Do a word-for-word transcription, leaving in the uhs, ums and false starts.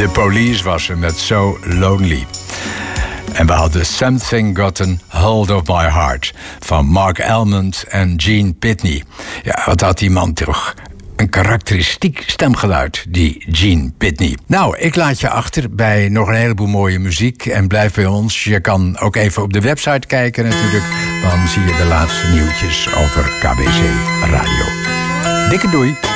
The Police was er met So Lonely. En we hadden Something Gotten Hold of My Heart van Mark Almond en Gene Pitney. Ja, wat had die man toch een karakteristiek stemgeluid, die Gene Pitney. Nou, ik laat je achter bij nog een heleboel mooie muziek en blijf bij ons. Je kan ook even op de website kijken natuurlijk. Dan zie je de laatste nieuwtjes over K B C Radio. Dikke doei!